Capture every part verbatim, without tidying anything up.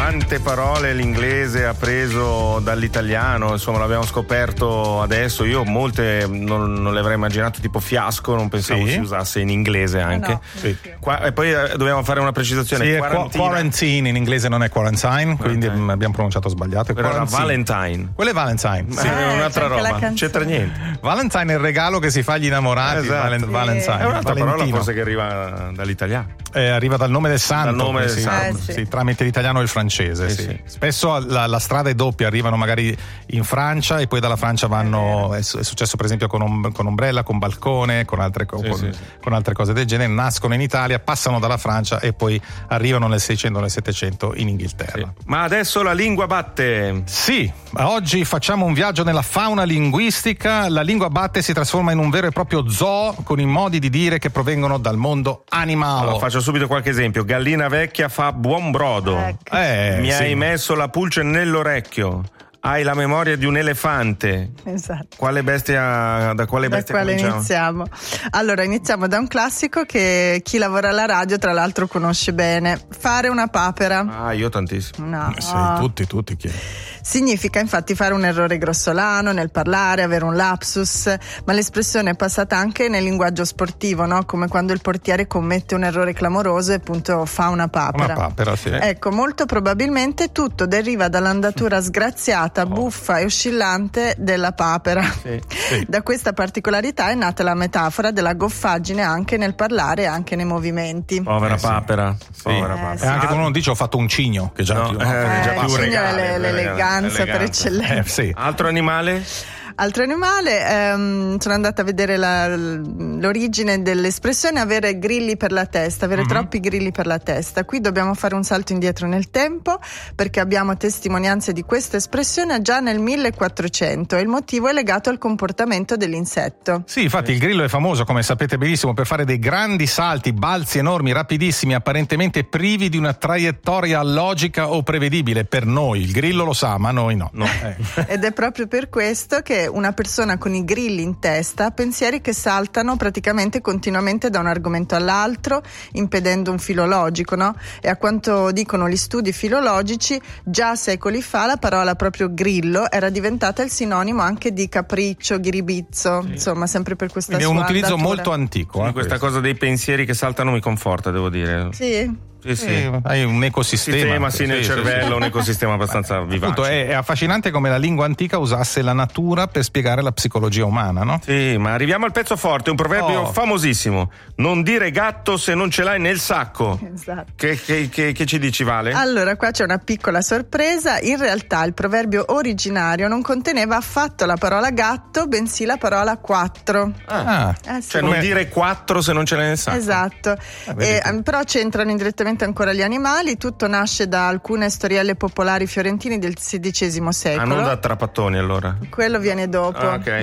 quante parole l'inglese ha preso dall'italiano, insomma l'abbiamo scoperto adesso. Io molte non, non le avrei immaginato, tipo fiasco, non pensavo sì. si usasse in inglese anche. No, sì. Qua, e poi eh, dobbiamo fare una precisazione. Sì, quarantina. quarantine in inglese non è quarantine, quindi okay. abbiamo pronunciato sbagliato. Quello era Valentine. Quello è Valentine. Sì, eh, è un'altra roba, non c'entra niente. Valentine è il regalo che si fa agli innamorati. Esatto. Valen- sì. Valentine. È un'altra Valentino. parola forse che arriva dall'italiano. Eh, arriva dal nome del santo, dal nome del sì, santo. Eh, sì. Sì, tramite l'italiano e il francese. Sì, sì. Sì. Spesso la, la strada è doppia, arrivano magari in Francia e poi dalla Francia vanno. È, è successo per esempio con, um, con Ombrella, con Balcone, con altre, sì, con, sì, sì. con altre cose del genere. Nascono in Italia, passano dalla Francia e poi arrivano nel Seicento, nel Settecento in Inghilterra. Sì. Ma adesso la lingua batte. Sì, oggi facciamo un viaggio nella fauna linguistica. La lingua batte si trasforma in un vero e proprio zoo con i modi di dire che provengono dal mondo animale. Allora, faccio subito qualche esempio. Gallina vecchia fa buon brodo. Ecco. Eh, Mi sì. hai messo la pulce nell'orecchio. Hai la memoria di un elefante. Esatto. Quale bestia, da quale da bestia quale cominciamo? iniziamo? Allora, iniziamo da un classico che chi lavora alla radio tra l'altro conosce bene. Fare una papera. Ah, io tantissimo. No. Sì, tutti, tutti. Chi? Significa infatti fare un errore grossolano nel parlare, avere un lapsus, ma l'espressione è passata anche nel linguaggio sportivo, no? Come quando il portiere commette un errore clamoroso e appunto fa una papera. Una papera, sì. Ecco, molto probabilmente tutto deriva dall'andatura sgraziata, buffa e oscillante della papera. Sì, sì. Da questa particolarità è nata la metafora della goffaggine anche nel parlare e anche nei movimenti. Povera eh, sì. papera. Sì. Povera Eh, papera. sì. E anche quando uno dice ho fatto un cigno, che già no, più, eh, no? già Eh, più il regale, cigno è l'eleganza per eccellenza. Eh, sì. Altro animale? Altro animale, ehm, sono andata a vedere la, l'origine dell'espressione avere grilli per la testa, avere mm-hmm. troppi grilli per la testa. Qui dobbiamo fare un salto indietro nel tempo perché abbiamo testimonianze di questa espressione già nel millequattrocento e il motivo è legato al comportamento dell'insetto. Sì, infatti il grillo è famoso, come sapete benissimo, per fare dei grandi salti, balzi enormi, rapidissimi, apparentemente privi di una traiettoria logica o prevedibile. Per noi il grillo lo sa, ma noi no. no. Eh. Ed è proprio per questo che una persona con i grilli in testa ha pensieri che saltano praticamente continuamente da un argomento all'altro, impedendo un filo logico, no? E a quanto dicono gli studi filologici, già secoli fa la parola proprio grillo era diventata il sinonimo anche di capriccio, ghiribizzo, sì. insomma, sempre per questa Quindi sua è un utilizzo andatura. molto antico. Sì, eh, questa questo. cosa dei pensieri che saltano mi conforta, devo dire. Sì. Sì, sì. Eh, hai un ecosistema, sistema, sì, nel sì, cervello, sì. un ecosistema abbastanza vivace. Appunto, è, è affascinante come la lingua antica usasse la natura per spiegare la psicologia umana, no? Sì, ma arriviamo al pezzo forte, un proverbio oh. famosissimo: non dire gatto se non ce l'hai nel sacco. Esatto. Che, che, che, che ci dici, Vale? Allora, qua c'è una piccola sorpresa. In realtà il proverbio originario non conteneva affatto la parola gatto, bensì la parola quattro. Ah. Eh, sì. Cioè non dire quattro se non ce l'hai nel sacco. Esatto. Ah, e, però c'entrano indirettamente ancora gli animali. Tutto nasce da alcune storielle popolari fiorentine del sedicesimo secolo. Ah, non da Trapattoni allora? Quello viene dopo. Ah, ok.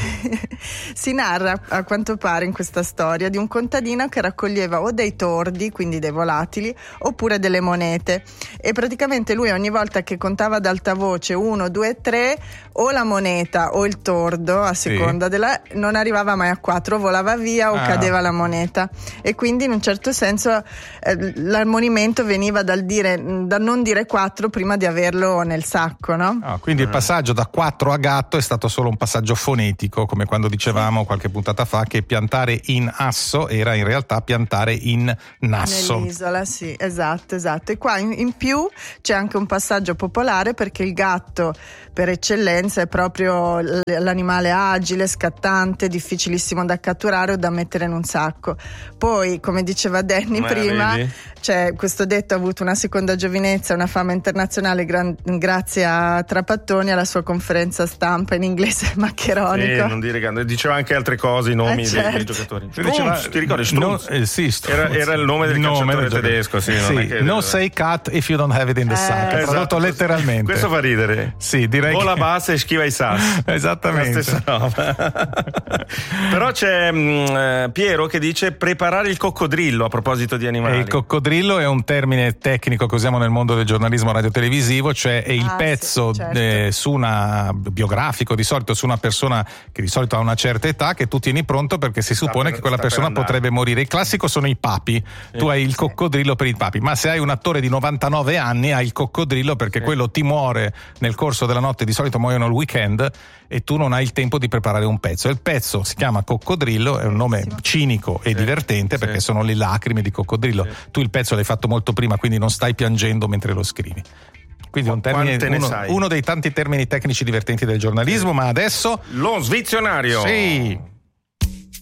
Si narra, a quanto pare in questa storia, di un contadino che raccoglieva o dei tordi, quindi dei volatili, oppure delle monete. E praticamente lui ogni volta che contava ad alta voce uno, due, tre, o la moneta o il tordo, a seconda sì. della, non arrivava mai a quattro, volava via o ah. cadeva la moneta. E quindi in un certo senso eh, l'ammonimento veniva dal dire, da non dire quattro prima di averlo nel sacco, no? Ah, quindi il passaggio da quattro a gatto è stato solo un passaggio fonetico, come quando dicevamo qualche puntata fa che piantare in asso era in realtà piantare in nasso. Nell'isola, sì, esatto, esatto. E qua in, in più c'è anche un passaggio popolare perché il gatto per eccellenza è proprio l'animale agile, scattante, difficilissimo da catturare o da mettere in un sacco. Poi, come diceva Danny Ma prima, vedi? c'è questo detto, ha avuto una seconda giovinezza, una fama internazionale gran, grazie a Trapattoni alla sua conferenza stampa in inglese maccheronico. Sì, non dire che diceva anche altre cose, i nomi eh, certo. dei, dei giocatori. Strunz, diceva, ti ricordi Strunz? No, eh, sì, Strunz. Era, era il nome del nome calciatore del tedesco, sì, sì. non è che... No say cat if you don't have it in the eh, sack. Esatto, Tradotto letteralmente. Questo fa ridere. Sì, direi Vola che... bassa e schiva i sassi. Esattamente. La stessa roba. Però c'è mh, Piero che dice preparare il coccodrillo a proposito di animali. E il coccodrillo coccodrillo è un termine tecnico che usiamo nel mondo del giornalismo radiotelevisivo, cioè è il ah, pezzo sì, certo. eh, su una biografico, di solito su una persona che di solito ha una certa età, che tu tieni pronto perché si suppone per, che quella persona per potrebbe morire. Il classico sono i papi, sì. Tu hai il coccodrillo per i papi, ma se hai un attore di novantanove anni hai il coccodrillo perché sì. quello ti muore nel corso della notte, di solito muoiono il weekend e tu non hai il tempo di preparare un pezzo. Il pezzo si chiama coccodrillo, è un nome cinico e sì. divertente perché sì. sono le lacrime di coccodrillo. Sì. Tu il pezzo l'hai fatto molto prima, quindi non stai piangendo mentre lo scrivi. Quindi un termine, uno, uno dei tanti termini tecnici divertenti del giornalismo, sì. ma adesso lo svizionario. Sì.